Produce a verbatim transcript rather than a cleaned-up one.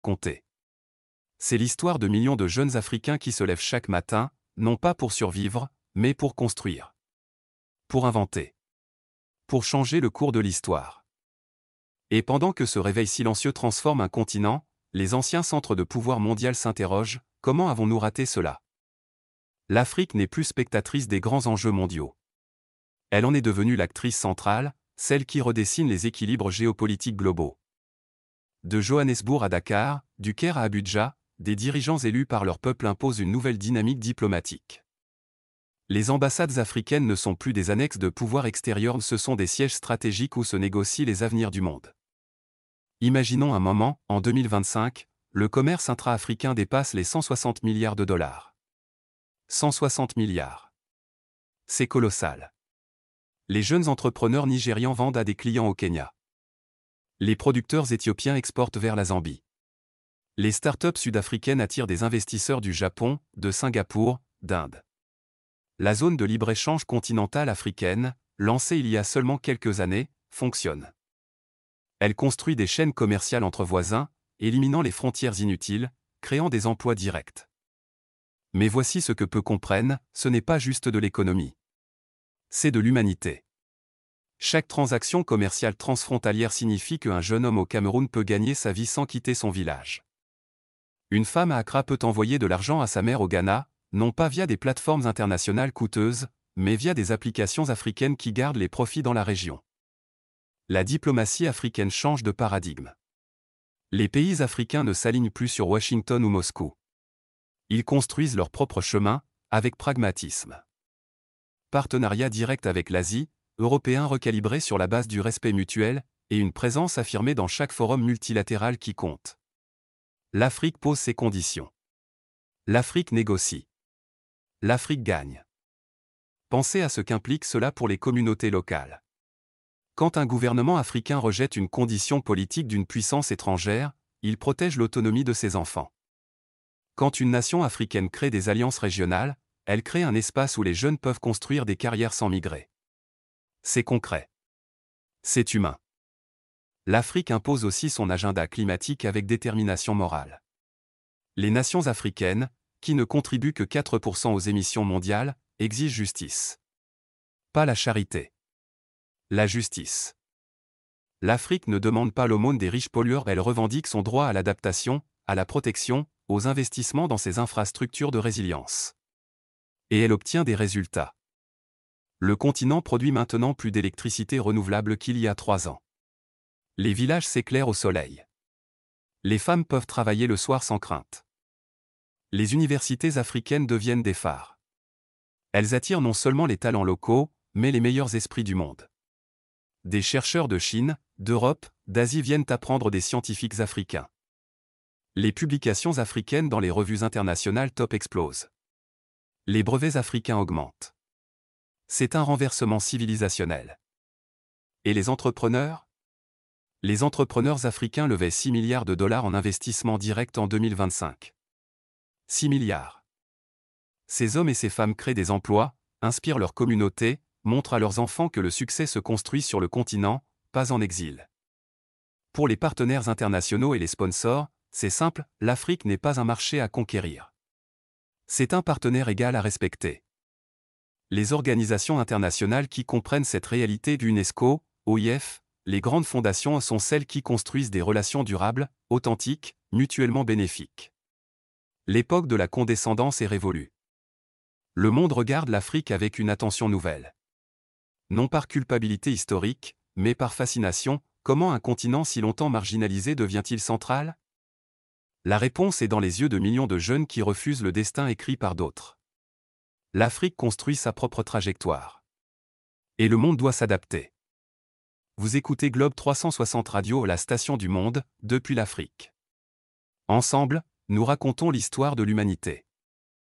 compter. C'est l'histoire de millions de jeunes Africains qui se lèvent chaque matin, non pas pour survivre, mais pour construire. Pour inventer. Pour changer le cours de l'histoire. Et pendant que ce réveil silencieux transforme un continent, les anciens centres de pouvoir mondial s'interrogent, comment avons-nous raté cela? L'Afrique n'est plus spectatrice des grands enjeux mondiaux. Elle en est devenue l'actrice centrale, celle qui redessine les équilibres géopolitiques globaux. De Johannesburg à Dakar, du Caire à Abuja, des dirigeants élus par leur peuple imposent une nouvelle dynamique diplomatique. Les ambassades africaines ne sont plus des annexes de pouvoir extérieur, ce sont des sièges stratégiques où se négocient les avenirs du monde. Imaginons un moment, en deux mille vingt-cinq, le commerce intra-africain dépasse les cent soixante milliards de dollars. cent soixante milliards. C'est colossal. Les jeunes entrepreneurs nigérians vendent à des clients au Kenya. Les producteurs éthiopiens exportent vers la Zambie. Les startups sud-africaines attirent des investisseurs du Japon, de Singapour, d'Inde. La zone de libre-échange continentale africaine, lancée il y a seulement quelques années, fonctionne. Elle construit des chaînes commerciales entre voisins, éliminant les frontières inutiles, créant des emplois directs. Mais voici ce que peu comprennent, ce n'est pas juste de l'économie. C'est de l'humanité. Chaque transaction commerciale transfrontalière signifie qu'un jeune homme au Cameroun peut gagner sa vie sans quitter son village. Une femme à Accra peut envoyer de l'argent à sa mère au Ghana, non pas via des plateformes internationales coûteuses, mais via des applications africaines qui gardent les profits dans la région. La diplomatie africaine change de paradigme. Les pays africains ne s'alignent plus sur Washington ou Moscou. Ils construisent leur propre chemin, avec pragmatisme. Partenariat direct avec l'Asie, européen recalibré sur la base du respect mutuel, et une présence affirmée dans chaque forum multilatéral qui compte. L'Afrique pose ses conditions. L'Afrique négocie. L'Afrique gagne. Pensez à ce qu'implique cela pour les communautés locales. Quand un gouvernement africain rejette une condition politique d'une puissance étrangère, il protège l'autonomie de ses enfants. Quand une nation africaine crée des alliances régionales, elle crée un espace où les jeunes peuvent construire des carrières sans migrer. C'est concret. C'est humain. L'Afrique impose aussi son agenda climatique avec détermination morale. Les nations africaines, qui ne contribuent que quatre pour cent aux émissions mondiales, exigent justice. Pas la charité. La justice. L'Afrique ne demande pas l'aumône des riches pollueurs, elle revendique son droit à l'adaptation, à la protection, aux investissements dans ses infrastructures de résilience. Et elle obtient des résultats. Le continent produit maintenant plus d'électricité renouvelable qu'il y a trois ans. Les villages s'éclairent au soleil. Les femmes peuvent travailler le soir sans crainte. Les universités africaines deviennent des phares. Elles attirent non seulement les talents locaux, mais les meilleurs esprits du monde. Des chercheurs de Chine, d'Europe, d'Asie viennent apprendre des scientifiques africains. Les publications africaines dans les revues internationales top explosent. Les brevets africains augmentent. C'est un renversement civilisationnel. Et les entrepreneurs? Les entrepreneurs africains levaient six milliards de dollars en investissement direct en deux mille vingt-cinq. six milliards. Ces hommes et ces femmes créent des emplois, inspirent leur communauté, montrent à leurs enfants que le succès se construit sur le continent, pas en exil. Pour les partenaires internationaux et les sponsors, c'est simple, l'Afrique n'est pas un marché à conquérir. C'est un partenaire égal à respecter. Les organisations internationales qui comprennent cette réalité d'UNESCO, O I F, les grandes fondations sont celles qui construisent des relations durables, authentiques, mutuellement bénéfiques. L'époque de la condescendance est révolue. Le monde regarde l'Afrique avec une attention nouvelle. Non par culpabilité historique, mais par fascination, comment un continent si longtemps marginalisé devient-il central? La réponse est dans les yeux de millions de jeunes qui refusent le destin écrit par d'autres. L'Afrique construit sa propre trajectoire. Et le monde doit s'adapter. Vous écoutez Globe trois cent soixante Radio, la station du monde, depuis l'Afrique. Ensemble, nous racontons l'histoire de l'humanité.